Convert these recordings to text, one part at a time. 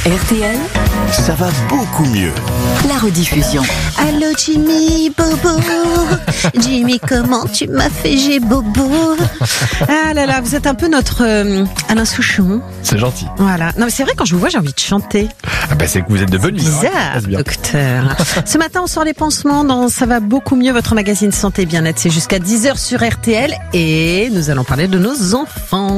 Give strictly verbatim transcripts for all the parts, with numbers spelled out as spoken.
R T L, ça va beaucoup mieux. la rediffusion. Allô Jimmy, Bobo. Jimmy, comment tu m'as fait, j'ai Bobo. Ah là là, vous êtes un peu notre euh, Alain Souchon. C'est gentil. Voilà. Non mais c'est vrai, quand je vous vois, j'ai envie de chanter. Ah bah c'est que vous êtes de bonne humeur. Bizarre, C'est bien. docteur. Ce matin, on sort les pansements dans Ça va beaucoup mieux, votre magazine Santé et Bien-être. C'est jusqu'à dix heures sur R T L et nous allons parler de nos enfants.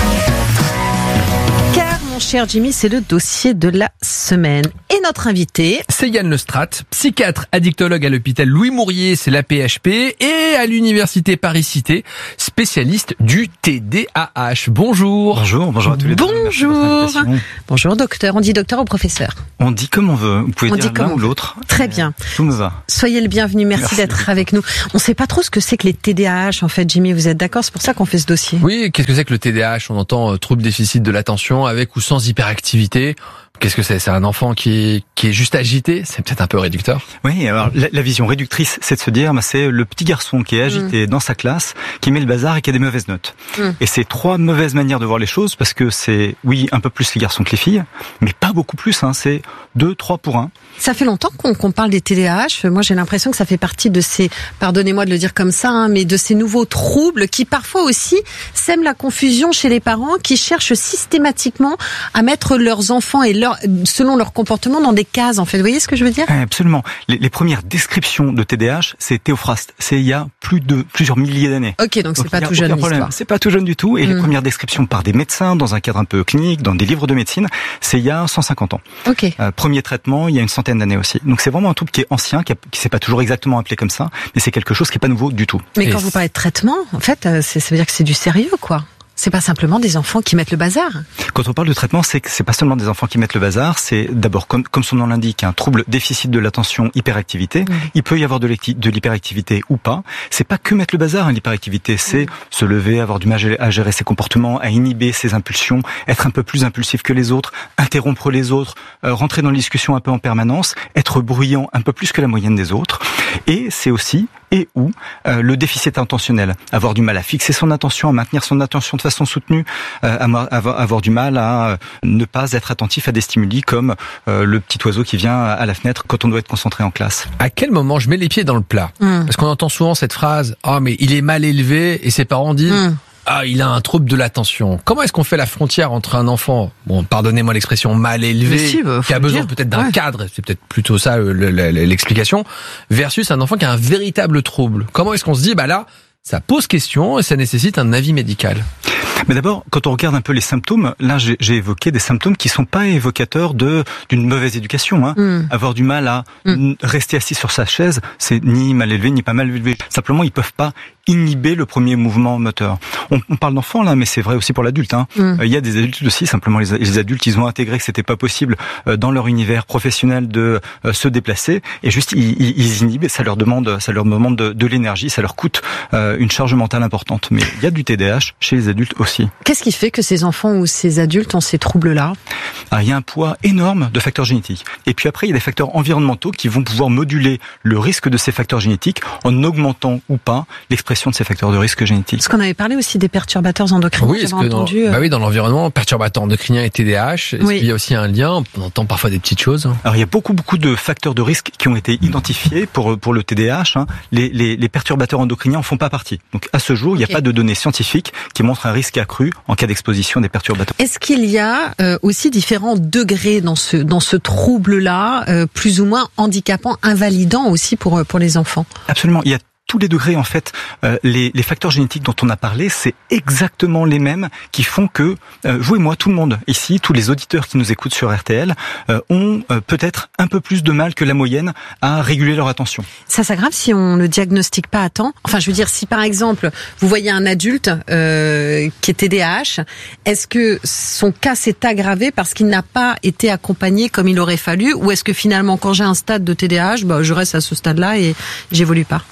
Car, mon cher Jimmy, c'est le dossier de la semaine. Et notre invité, C'est Yann Lestrat, psychiatre addictologue à l'hôpital Louis Mourier, c'est l'A P H P, et à l'université Paris-Cité, spécialiste du T D A H. Bonjour. Bonjour, bonjour à tous les deux. Merci de votre Bonjour. invitation. Bonjour docteur, on dit docteur ou professeur? On dit comme on veut. Vous pouvez On dire dit comme l'un on ou veut. l'autre. Très Mais bien. Tout me va. Soyez le bienvenu, merci, Merci d'être beaucoup. avec nous. On ne sait pas trop ce que c'est que les T D A H en fait, Jimmy, vous êtes d'accord? C'est pour ça qu'on fait ce dossier. Oui, qu'est-ce que c'est que le T D A H? On entend euh, trouble déficit de l'attention avec ou sans hyperactivité. Qu'est-ce que c'est? C'est un enfant qui est, qui est juste agité? C'est peut-être un peu réducteur. Oui, alors la, la vision réductrice, c'est de se dire, bah, c'est le petit garçon qui est agité dans sa classe, qui met le bazar et qui a des mauvaises notes. Mm. Et c'est trois mauvaises manières de voir les choses, parce que c'est, oui, un peu plus les garçons que les filles, mais pas beaucoup plus, hein, c'est deux, trois pour un. Ça fait longtemps qu'on qu'on parle des T D A H. Moi, j'ai l'impression que ça fait partie de ces, pardonnez-moi de le dire comme ça, hein, mais de ces nouveaux troubles qui parfois aussi sèment la confusion chez les parents qui cherchent systématiquement à mettre leurs enfants et leur, selon leur comportement dans des cases, en fait. Vous voyez ce que je veux dire? Ouais, absolument. Les, les premières descriptions de T D A H, c'est Théophraste. C'est il y a plus de plusieurs milliers d'années. Ok, donc c'est Donc, pas il y a tout jeune aucun problème. l'histoire. C'est pas tout jeune du tout. Et les Mm. premières descriptions par des médecins dans un cadre un peu clinique, dans des livres de médecine, c'est il y a cent cinquante ans. Ok. Euh, premier traitement, il y a une centaine d'années aussi. Donc c'est vraiment un trouble qui est ancien, qui, a, qui s'est pas toujours exactement appelé comme ça, mais c'est quelque chose qui est pas nouveau du tout. Mais Et quand c'est- vous parlez de traitement, en fait, euh, c'est- ça veut dire que c'est du sérieux, quoi. C'est pas simplement des enfants qui mettent le bazar. Quand on parle de traitement, c'est que c'est pas seulement des enfants qui mettent le bazar, c'est d'abord, comme, comme son nom l'indique, un trouble déficit de l'attention, hyperactivité. Mmh. Il peut y avoir de, l'acti- de l'hyperactivité ou pas. C'est pas que mettre le bazar, hein, l'hyperactivité, c'est Mmh. se lever, avoir du mal à gérer- à gérer ses comportements, à inhiber ses impulsions, être un peu plus impulsif que les autres, interrompre les autres, euh, rentrer dans les discussions un peu en permanence, être bruyant un peu plus que la moyenne des autres. Et c'est aussi, et ou, euh, le déficit intentionnel. Avoir du mal à fixer son attention, à maintenir son attention de façon soutenue, euh, avoir, avoir, avoir du mal à euh, ne pas être attentif à des stimuli comme euh, le petit oiseau qui vient à la fenêtre quand on doit être concentré en classe. À quel moment je mets les pieds dans le plat? Hum. Parce qu'on entend souvent cette phrase, ah mais il est mal élevé, et ses parents disent, Hum. ah, il a un trouble de l'attention. Comment est-ce qu'on fait la frontière entre un enfant, bon, pardonnez-moi l'expression, mal élevé, Mais si, bah, faut qui a le besoin dire. peut-être d'un Ouais. cadre, c'est peut-être plutôt ça euh, le- le- l'explication, versus un enfant qui a un véritable trouble? Comment est-ce qu'on se dit, bah là, ça pose question et ça nécessite un avis médical? Mais d'abord, quand on regarde un peu les symptômes, là j'ai j'ai évoqué des symptômes qui sont pas évocateurs de d'une mauvaise éducation. Hein. Mm. Avoir du mal à Mm. n- rester assis sur sa chaise, c'est ni mal élevé ni pas mal élevé. Simplement, ils peuvent pas inhiber le premier mouvement moteur. On, on parle d'enfants là, mais c'est vrai aussi pour l'adulte. Hein. Mm. Euh, Il y a des adultes aussi. Simplement, les, les adultes, ils ont intégré que c'était pas possible euh, dans leur univers professionnel de euh, se déplacer et juste ils, ils, ils inhibent. Ça leur demande, ça leur demande de, de l'énergie, ça leur coûte euh, une charge mentale importante. Mais il y a du T D A H chez les adultes aussi. Qu'est-ce qui fait que ces enfants ou ces adultes ont ces troubles-là? Ah, il y a un poids énorme de facteurs génétiques. Et puis après, il y a des facteurs environnementaux qui vont pouvoir moduler le risque de ces facteurs génétiques en augmentant ou pas l'expression de ces facteurs de risque génétiques. Parce qu'on avait parlé aussi des perturbateurs endocriniens, Oui, est-ce j'avais que dans, entendu. euh, bah oui, dans l'environnement, perturbateur endocrinien et T D A H, est-ce Oui. qu'il y a aussi un lien? On entend parfois des petites choses. Alors il y a beaucoup beaucoup de facteurs de risque qui ont été identifiés pour pour le T D A H. Hein. Les, les, les perturbateurs endocriniens en font pas partie. Donc à ce jour, il n'y a Ok. pas de données scientifiques qui montrent un risque accru en cas d'exposition des perturbateurs. Est-ce qu'il y a euh, aussi différents degrés dans ce dans ce trouble-là, euh, plus ou moins handicapant, invalidant aussi pour euh, pour les enfants? Absolument. Il y a tous les degrés, en fait, euh, les, les facteurs génétiques dont on a parlé, c'est exactement les mêmes qui font que euh, vous et moi, tout le monde ici, tous les auditeurs qui nous écoutent sur R T L, euh, ont euh, peut-être un peu plus de mal que la moyenne à réguler leur attention. Ça s'aggrave si on ne diagnostique pas à temps. Enfin, je veux dire, si par exemple vous voyez un adulte euh, qui est T D A H, est-ce que son cas s'est aggravé parce qu'il n'a pas été accompagné comme il aurait fallu, ou est-ce que finalement, quand j'ai un stade de T D A H, bah, je reste à ce stade-là et j'évolue pas? Mais alors,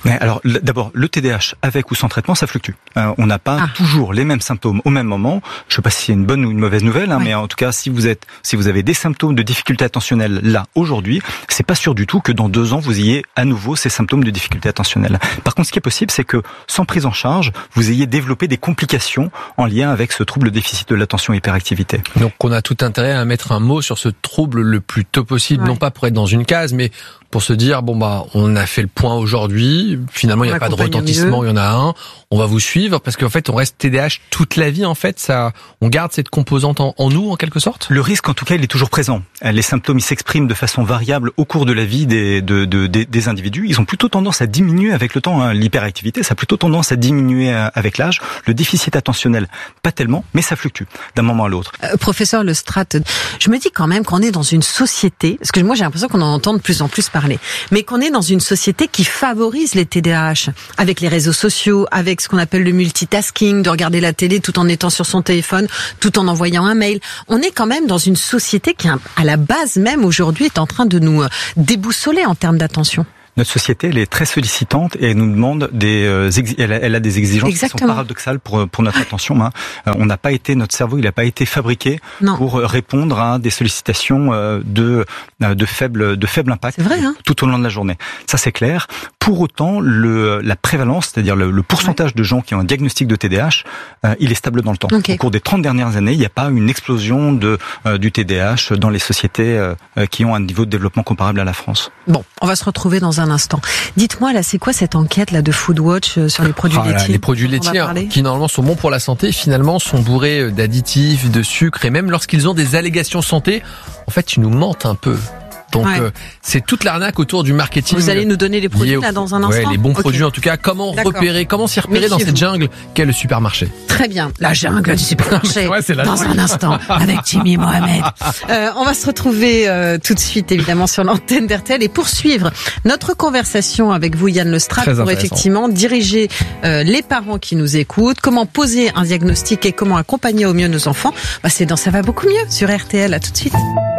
d'abord, le T D A H avec ou sans traitement, ça fluctue. Euh, on n'a pas Ah. toujours les mêmes symptômes au même moment. Je ne sais pas si c'est une bonne ou une mauvaise nouvelle, hein, Oui. mais en tout cas, si vous êtes, si vous avez des symptômes de difficulté attentionnelle là aujourd'hui, c'est pas sûr du tout que dans deux ans vous ayez à nouveau ces symptômes de difficulté attentionnelle. Par contre, ce qui est possible, c'est que sans prise en charge, vous ayez développé des complications en lien avec ce trouble déficit de l'attention et hyperactivité. Donc on a tout intérêt à mettre un mot sur ce trouble le plus tôt possible, Ouais. non pas pour être dans une case, mais pour se dire, bon bah on a fait le point aujourd'hui, finalement il n'y a On pas de accompagne au retentissement, mieux. il y en a un, on va vous suivre, parce qu'en fait on reste T D A H toute la vie en fait, ça, on garde cette composante en, en nous en quelque sorte. Le risque, en tout cas, il est toujours présent. Les symptômes, ils s'expriment de façon variable au cours de la vie des, de, de, des, des individus. Ils ont plutôt tendance à diminuer avec le temps. Hein. L'hyperactivité, ça a plutôt tendance à diminuer avec l'âge. Le déficit attentionnel, pas tellement, mais ça fluctue d'un moment à l'autre. Euh, professeur Lestrat, je me dis quand même qu'on est dans une société, parce que moi j'ai l'impression qu'on en entend de plus en plus parler, mais qu'on est dans une société qui favorise les T D A H, avec les réseaux sociaux, avec ce qu'on appelle le multitasking, de regarder la télé tout en étant sur son téléphone, tout en envoyant un mail. On est quand même dans une société qui, à la base même aujourd'hui, est en train de nous déboussoler en termes d'attention. Notre société, elle est très sollicitante et elle nous demande des, euh, exi- elle, a, elle a des exigences Exactement. qui sont paradoxales pour pour notre attention. Hein. Euh, on n'a pas été, notre cerveau, il n'a pas été fabriqué Non. pour répondre à des sollicitations euh, de euh, de faible de faible impact C'est vrai, hein. tout au long de la journée. Ça, c'est clair. Pour autant, le la prévalence, c'est-à-dire le, le pourcentage de gens qui ont un diagnostic de T D A H, euh, il est stable dans le temps. Okay. Au cours des trente dernières années, il n'y a pas une explosion de euh, du T D A H dans les sociétés euh, qui ont un niveau de développement comparable à la France. Bon, on va se retrouver dans un instant. Dites-moi, là, c'est quoi cette enquête là de Foodwatch sur les produits Ah là, laitiers? les produits On va laitiers, hein, parler. qui normalement sont bons pour la santé, finalement sont bourrés d'additifs, de sucre, et même lorsqu'ils ont des allégations santé, en fait, ils nous mentent un peu. Donc, Ouais. euh, c'est toute l'arnaque autour du marketing. Vous allez nous donner les produits lié au- là dans un Ouais, instant. les bons Ok. produits en tout cas. Comment D'accord. repérer, comment s'y repérer dans Méfiez-vous. cette jungle qu'est le supermarché. Très bien. La jungle du supermarché. Ouais, c'est la dans jungle. un instant avec Jimmy Mohamed. Euh, on va se retrouver euh, tout de suite évidemment sur l'antenne d'R T L et poursuivre notre conversation avec vous, Yann Lestrat, Très pour intéressant. effectivement diriger euh, les parents qui nous écoutent, comment poser un diagnostic et comment accompagner au mieux nos enfants. Bah, c'est dans Ça va beaucoup mieux sur R T L. À tout de suite.